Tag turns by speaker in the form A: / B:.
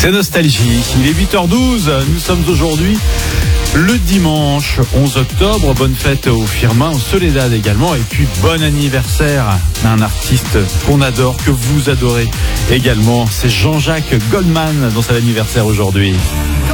A: C'est nostalgie. Il est 8h12. Nous sommes aujourd'hui le dimanche 11 octobre. Bonne fête au Firmin, au Soledad également. Et puis bon anniversaire à un artiste qu'on adore, que vous adorez également. C'est Jean-Jacques Goldman dans son anniversaire aujourd'hui.